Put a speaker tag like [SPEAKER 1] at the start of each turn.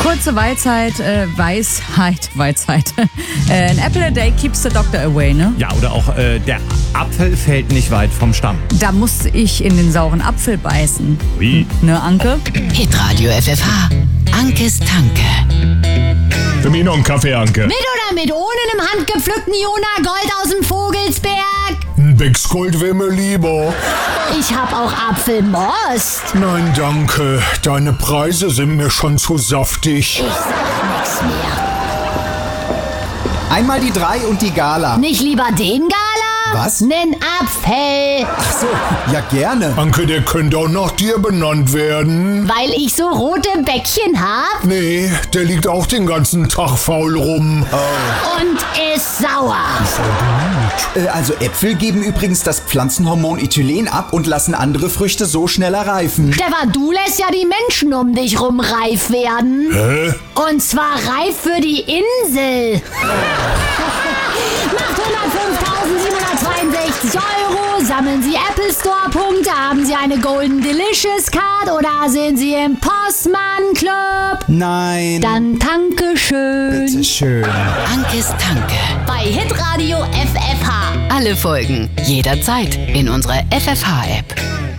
[SPEAKER 1] Kurze Weisheit. An apple a day keeps the doctor away, ne?
[SPEAKER 2] Ja, oder auch der Apfel fällt nicht weit vom Stamm.
[SPEAKER 1] Da musste ich in den sauren Apfel beißen.
[SPEAKER 2] Wie?
[SPEAKER 1] Ne, Anke?
[SPEAKER 3] Hitradio FFH. Ankes Tanke.
[SPEAKER 4] Für mich noch einen Kaffee, Anke.
[SPEAKER 5] Mit oder mit ohne einem handgepflückten Jona Gold aus dem Vogelsberg?
[SPEAKER 4] Ein Becksgold wäre mir lieber.
[SPEAKER 5] Ich hab auch Apfelmost.
[SPEAKER 4] Nein, danke. Deine Preise sind mir schon zu saftig.
[SPEAKER 5] Ich sag nix mehr.
[SPEAKER 6] Einmal die 3 und die Gala.
[SPEAKER 5] Nicht lieber den Gala?
[SPEAKER 6] Was?
[SPEAKER 5] Nen Apfel.
[SPEAKER 6] Ach so, ja gerne.
[SPEAKER 4] Anke, der könnte auch nach dir benannt werden.
[SPEAKER 5] Weil ich so rote Bäckchen hab
[SPEAKER 4] Nee, der liegt auch den ganzen Tag faul rum.
[SPEAKER 5] und ist sauer.
[SPEAKER 6] Also Äpfel geben übrigens das Pflanzenhormon Ethylen ab und lassen andere Früchte so schneller reifen.
[SPEAKER 5] Stefan, du lässt ja die Menschen um dich rum reif werden.
[SPEAKER 4] Hä?
[SPEAKER 5] Und zwar reif für die Insel. Macht 105.762 €, sammeln Sie Apple Store Punkte, haben Sie eine Golden Delicious Card oder sind Sie im Postman Club?
[SPEAKER 6] Nein.
[SPEAKER 5] Dann danke schön.
[SPEAKER 6] Bitte schön.
[SPEAKER 3] Ankes Tanke.
[SPEAKER 5] Bei Hitradio FFH.
[SPEAKER 3] Alle Folgen jederzeit in unserer FFH-App.